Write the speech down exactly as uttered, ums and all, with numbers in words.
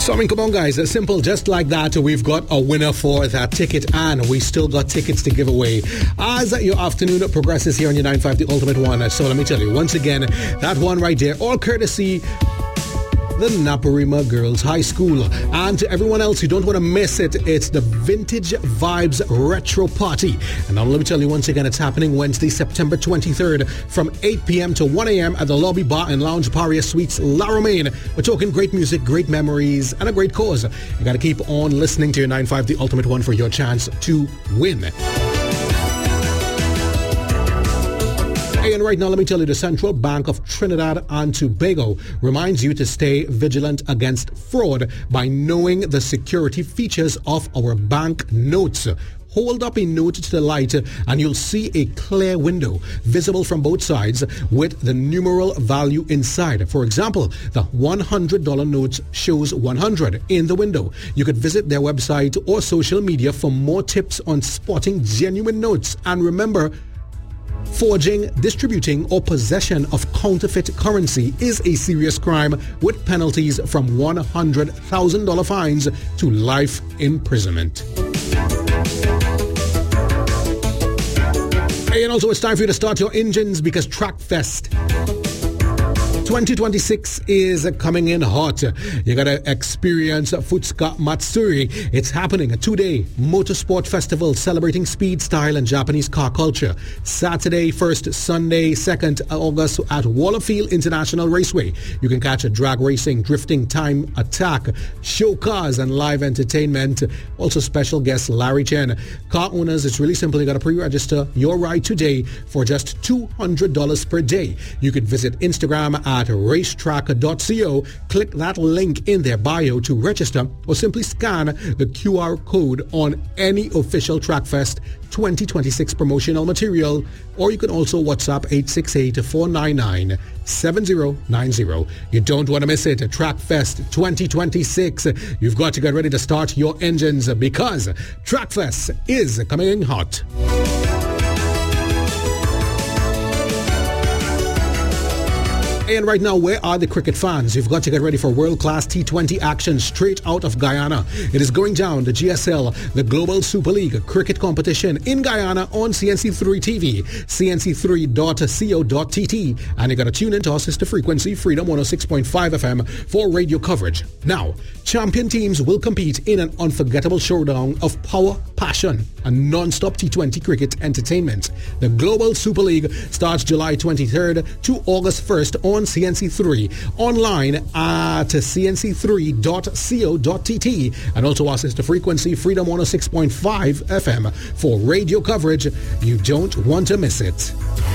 So, I mean, come on, guys. It's simple. Just like that, we've got a winner for that ticket, and we still got tickets to give away as your afternoon progresses here on your nine five, The Ultimate One. So, let me tell you, once again, that one right there, all courtesy the Naparima Girls High School. And to everyone else who don't want to miss it, it's the Vintage Vibes Retro Party. And now let me tell you once again, it's happening Wednesday, September twenty-third from eight p.m. to one a.m. at the Lobby Bar and Lounge Paria Suites, La Romaine. We're talking great music, great memories, and a great cause. You got to keep on listening to your nine five, The Ultimate One, for your chance to win. And right now, let me tell you, the Central Bank of Trinidad and Tobago reminds you to stay vigilant against fraud by knowing the security features of our bank notes. Hold up a note to the light and you'll see a clear window visible from both sides with the numeral value inside. For example, the one hundred dollars note shows one hundred in the window. You could visit their website or social media for more tips on spotting genuine notes. And remember, forging, distributing, or possession of counterfeit currency is a serious crime with penalties from one hundred thousand dollars fines to life imprisonment. And also, it's time for you to start your engines because Trackfest twenty twenty-six is coming in hot. You gotta experience Futsuka Matsuri. It's happening, a two-day motorsport festival celebrating speed, style, and Japanese car culture. Saturday first, Sunday second August at Wallerfield International Raceway. You can catch a drag racing, drifting, time attack, show cars, and live entertainment. Also special guest Larry Chen. Car owners, it's really simple. You gotta pre-register your ride today for just two hundred dollars per day. You could visit Instagram at at racetrack dot co. Click that link in their bio to register or simply scan the Q R code on any official Trackfest twenty twenty-six promotional material, or you can also WhatsApp eight six eight, four nine nine, seven zero nine zero. You don't want to miss it. Trackfest twenty twenty-six. You've got to get ready to start your engines because Trackfest is coming in hot. And right now, where are the cricket fans? You've got to get ready for world-class T twenty action straight out of Guyana. It is going down, the G S L, the Global Super League cricket competition in Guyana on C N C three T V, C N C three dot co dot t t. And you got to tune in to our sister frequency, Freedom one oh six point five F M, for radio coverage. Now, champion teams will compete in an unforgettable showdown of power, passion, and non-stop T twenty cricket entertainment. The Global Super League starts July twenty-third to August first on on C N C three, online at C N C three dot co dot t t, and also our sister frequency, Freedom one oh six point five F M, for radio coverage. You don't want to miss it.